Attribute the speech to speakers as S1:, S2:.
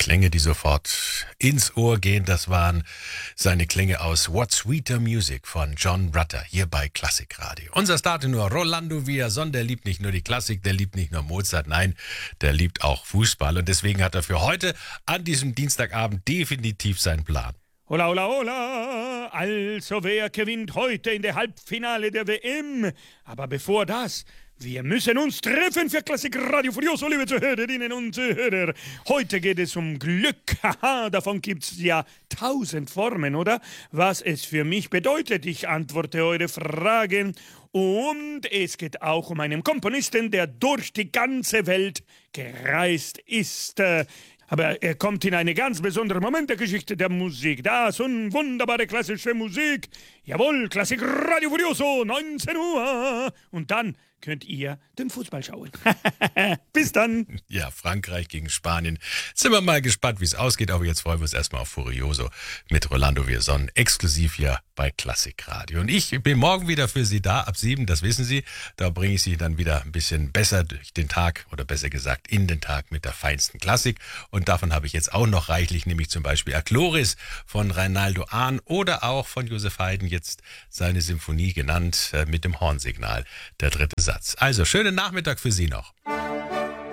S1: Klänge, die sofort ins Ohr gehen, das waren seine Klänge aus What Sweeter Music von John Rutter hier bei Klassikradio. Unser Startenor Rolando Villazón, der liebt nicht nur die Klassik, der liebt nicht nur Mozart, nein, der liebt auch Fußball und deswegen hat er für heute an diesem Dienstagabend definitiv seinen Plan.
S2: Hola, hola, hola. Also, wer gewinnt heute in der Halbfinale der WM? Aber bevor das, wir müssen uns treffen für Klassikradio Furioso, liebe Zuhörerinnen und Zuhörer. Heute geht es um Glück. Haha, davon gibt's ja 1000 Formen, oder? Was es für mich bedeutet, ich antworte eure Fragen. Und es geht auch um einen Komponisten, der durch die ganze Welt gereist ist. Aber er kommt in einen ganz besonderen Moment der Geschichte der Musik. Das und wunderbare klassische Musik. Jawohl, Klassikradio Furioso, 19 Uhr. Und dann könnt ihr den Fußball schauen. Bis dann.
S1: Ja, Frankreich gegen Spanien. Sind wir mal gespannt, wie es ausgeht. Aber jetzt freuen wir uns erstmal auf Furioso mit Rolando Villazón, exklusiv hier bei Klassikradio. Und ich bin morgen wieder für Sie da, ab 7, das wissen Sie. Da bringe ich Sie dann wieder ein bisschen besser durch den Tag oder besser gesagt in den Tag mit der feinsten Klassik. Und davon habe ich jetzt auch noch reichlich, nämlich zum Beispiel Achloris von Reinaldo Ahn oder auch von Joseph Haydn, jetzt seine Symphonie genannt mit dem Hornsignal, der dritte Satz. Also, schönen Nachmittag für Sie noch.